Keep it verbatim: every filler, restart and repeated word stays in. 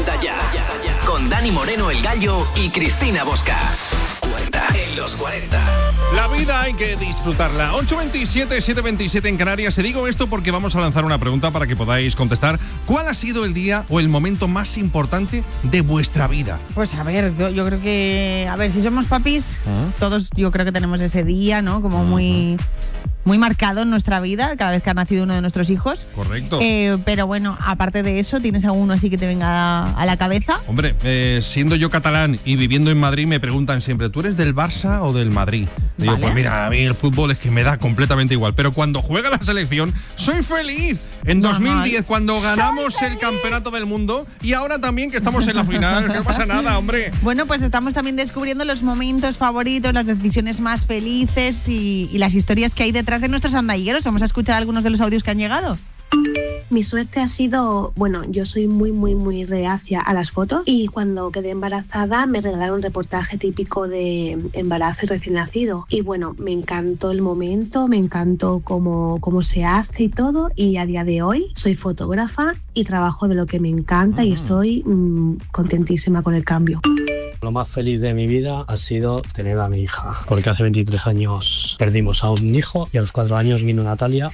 Cuenta ya. Con Dani Moreno, el Gallo, y Cristina Bosca. Cuenta en los cuarenta. La vida hay que disfrutarla. ocho veintisiete, siete veintisiete en Canarias. Te digo esto porque vamos a lanzar una pregunta para que podáis contestar. ¿Cuál ha sido el día o el momento más importante de vuestra vida? Pues a ver, yo, yo creo que... A ver, si somos papis, ¿Ah? todos yo creo que tenemos ese día, ¿no? Como muy... muy marcado en nuestra vida, cada vez que ha nacido uno de nuestros hijos. Correcto. Eh, pero bueno, aparte de eso, ¿tienes alguno así que te venga a, a la cabeza? Hombre, eh, siendo yo catalán y viviendo en Madrid, me preguntan siempre, ¿tú eres del Barça o del Madrid? Digo, vale. Pues mira, a mí el fútbol es que me da completamente igual, pero cuando juega la selección, soy feliz. En dos mil diez, cuando ganamos el campeonato del mundo, y ahora también que estamos en la final, no pasa nada, hombre. Bueno, pues estamos también descubriendo los momentos favoritos, las decisiones más felices y, y las historias que hay detrás de nuestros andalleros. Vamos a escuchar algunos de los audios que han llegado. Mi suerte ha sido, bueno, yo soy muy, muy, muy reacia a las fotos y cuando quedé embarazada me regalaron un reportaje típico de embarazo y recién nacido. Y bueno, me encantó el momento, me encantó cómo, cómo se hace y todo. Y a día de hoy soy fotógrafa y trabajo de lo que me encanta y estoy mmm, contentísima con el cambio. Lo más feliz de mi vida ha sido tener a mi hija, porque hace veintitrés años perdimos a un hijo y a los cuatro años vino Natalia